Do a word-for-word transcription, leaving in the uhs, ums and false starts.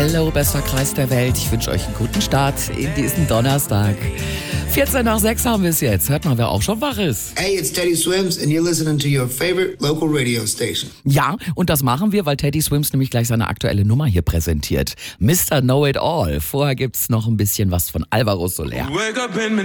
Hallo, bester Kreis der Welt. Ich wünsche euch einen guten Start in diesen Donnerstag. vierzehn nach sechs haben wir es jetzt. Hört mal, wer auch schon wach ist. Hey, it's Teddy Swims and you're listening to your favorite local radio station. Ja, und das machen wir, weil Teddy Swims nämlich gleich seine aktuelle Nummer hier präsentiert. Mister Know It All. Vorher gibt's noch ein bisschen was von Alvaro Soler.